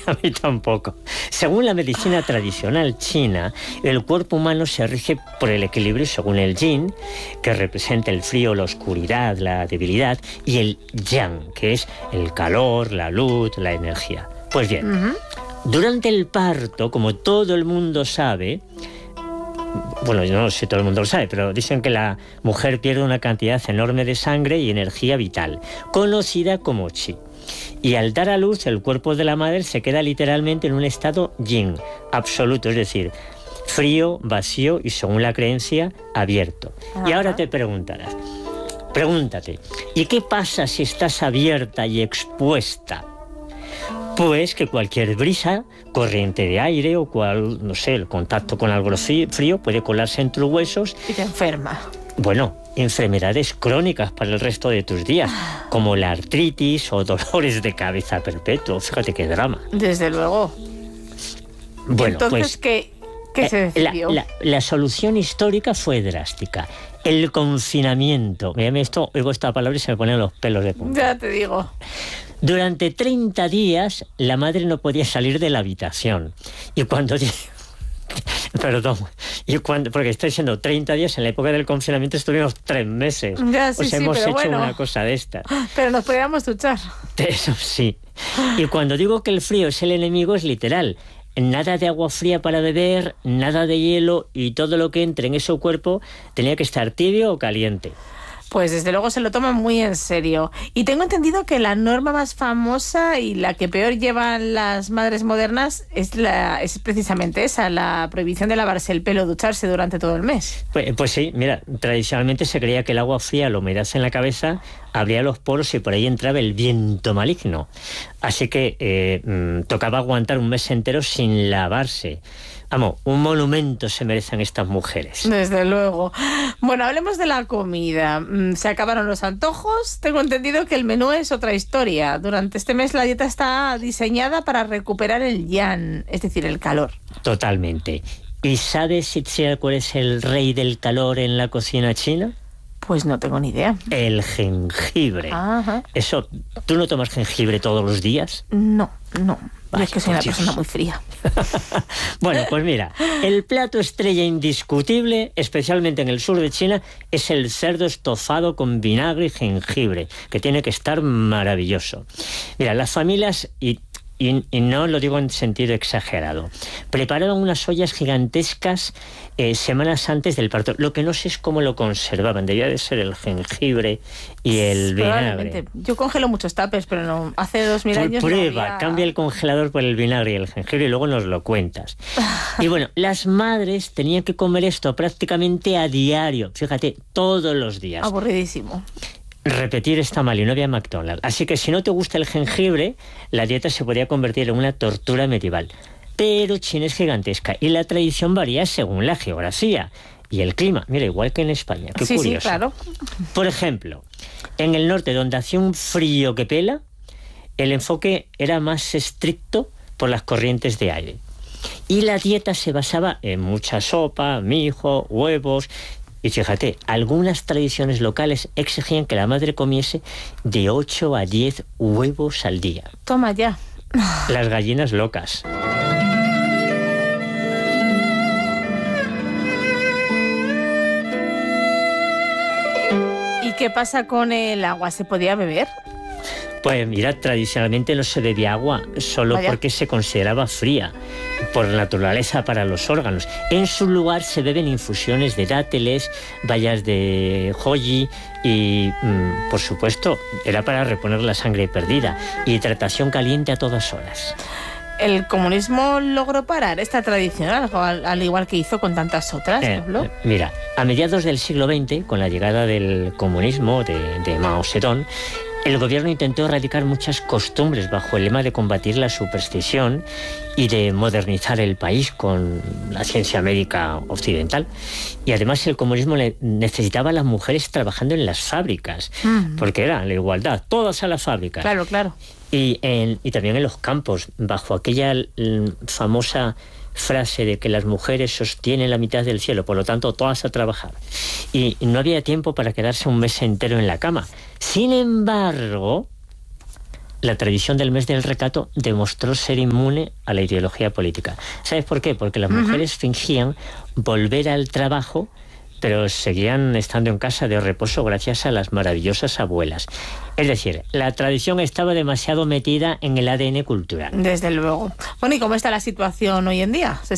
A mí tampoco. Según la medicina tradicional china, el cuerpo humano se rige por el equilibrio según el yin, que representa el frío, la oscuridad, la debilidad, y el yang, que es el calor, la luz, la energía. Pues bien, durante el parto, como todo el mundo sabe, bueno, yo no sé si todo el mundo lo sabe, pero dicen que la mujer pierde una cantidad enorme de sangre y energía vital, conocida como chi. Y al dar a luz, el cuerpo de la madre se queda literalmente en un estado yin, absoluto, es decir, frío, vacío y, según la creencia, abierto. Y ahora te preguntarás, pregúntate, ¿y qué pasa si estás abierta y expuesta? Pues que cualquier brisa, corriente de aire o no sé, el contacto con algo frío puede colarse en tus huesos y te enferma. Bueno, enfermedades crónicas para el resto de tus días, como la artritis o dolores de cabeza perpetuos. Fíjate qué drama. Desde luego. Bueno, entonces, pues, ¿qué se decidió? La solución histórica fue drástica. El confinamiento. Mírame esto, oigo esta palabra y se me ponen los pelos de punta. Ya te digo. Durante 30 días la madre no podía salir de la habitación. Y cuando... Perdón. Porque estoy diciendo 30 días, en la época del confinamiento estuvimos 3 meses. Ya, sí, hemos hecho bueno, una cosa de esta. Pero nos podíamos duchar. Eso sí. Y cuando digo que el frío es el enemigo, es literal. Nada de agua fría para beber, nada de hielo, y todo lo que entre en ese cuerpo tenía que estar tibio o caliente. Pues desde luego se lo toman muy en serio. Y tengo entendido que la norma más famosa y la que peor llevan las madres modernas es precisamente esa, la prohibición de lavarse el pelo, ducharse durante todo el mes. Pues sí, mira, tradicionalmente se creía que el agua fría, la humedad en la cabeza, abría los poros y por ahí entraba el viento maligno. Así que tocaba aguantar un mes entero sin lavarse. Vamos, un monumento se merecen estas mujeres. Desde luego. Bueno, hablemos de la comida. Se acabaron los antojos. Tengo entendido que el menú es otra historia. Durante este mes la dieta está diseñada para recuperar el yang, es decir, el calor. Totalmente. ¿Y sabes, Itziar, cuál es el rey del calor en la cocina china? Pues no tengo ni idea. El jengibre. Ajá. Eso, ¿tú no tomas jengibre todos los días? No. Vaya, es que soy una persona muy fría. Bueno, pues mira, el plato estrella indiscutible, especialmente en el sur de China, es el cerdo estofado con vinagre y jengibre, que tiene que estar maravilloso. Mira, las familias, y no lo digo en sentido exagerado, preparaban unas ollas gigantescas semanas antes del parto. Lo que no sé es cómo lo conservaban. Debía de ser el jengibre y el vinagre. Yo congelo muchos tuppers, pero no, hace 2000 años prueba, no había... cambia el congelador por el vinagre y el jengibre y luego nos lo cuentas. Y bueno, las madres tenían que comer esto prácticamente a diario. Fíjate, todos los días. Aburridísimo. Repetir está mal y no había McDonald's. Así que si no te gusta el jengibre, la dieta se podría convertir en una tortura medieval. Pero China es gigantesca y la tradición varía según la geografía y el clima. Mira, igual que en España. Qué curioso. Sí, claro. Por ejemplo, en el norte, donde hacía un frío que pela, el enfoque era más estricto por las corrientes de aire. Y la dieta se basaba en mucha sopa, mijo, huevos. Y fíjate, algunas tradiciones locales exigían que la madre comiese de 8 a 10 huevos al día. Toma ya. Las gallinas locas. ¿Y qué pasa con el agua? ¿Se podía beber? Pues mira, tradicionalmente no se bebía agua solo porque se consideraba fría, por naturaleza para los órganos. En su lugar se beben infusiones de dátiles, bayas de joyi y, por supuesto, era para reponer la sangre perdida. Hidratación caliente a todas horas. ¿El comunismo logró parar esta tradición, al igual que hizo con tantas otras, Pablo? Mira, a mediados del siglo XX, con la llegada del comunismo de Mao Zedong, el gobierno intentó erradicar muchas costumbres bajo el lema de combatir la superstición y de modernizar el país con la ciencia médica occidental. Y además el comunismo necesitaba a las mujeres trabajando en las fábricas, porque era la igualdad, todas a las fábricas. Claro. Y también en los campos, bajo aquella famosa frase de que las mujeres sostienen la mitad del cielo, por lo tanto todas a trabajar. Y no había tiempo para quedarse un mes entero en la cama. Sin embargo, la tradición del mes del recato demostró ser inmune a la ideología política. ¿Sabes por qué? Porque las mujeres fingían volver al trabajo, pero seguían estando en casa de reposo gracias a las maravillosas abuelas. Es decir, la tradición estaba demasiado metida en el ADN cultural. Desde luego. Bueno, ¿y cómo está la situación hoy en día?